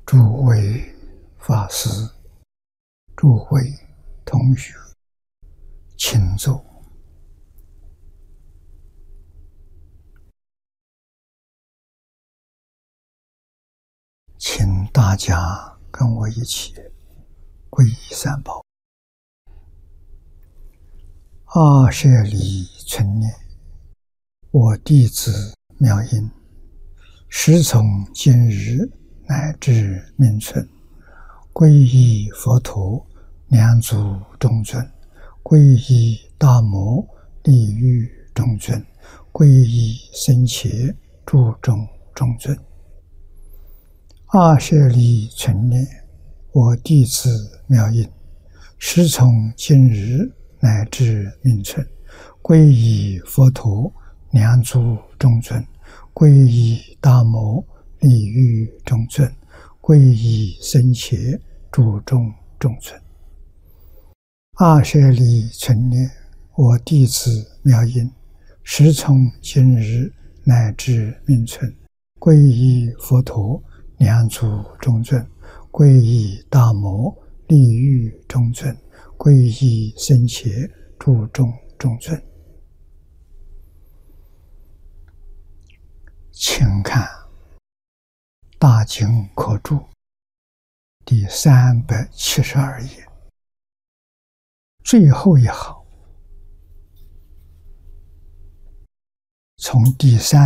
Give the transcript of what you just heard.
诸位法师、诸位同学，请坐。请大家跟我一起皈依三宝。阿舍离存念，我弟子妙音，时从今日乃至命存，皈依佛陀，两足中尊；皈依大摩，利欲中尊；皈依僧伽，注中中尊。阿舍离存念，我弟子妙音，时从今日乃至命存，皈依佛陀，两足中尊；皈依大摩，利欲中尊；皈依僧伽，注中中尊。阿舍离存念，我弟子妙音，时从今日乃至命存，皈依佛陀，两足中尊；皈依大摩，利欲中尊；皈依僧伽，注中中尊。请看大经科注第372页最后一行，从第3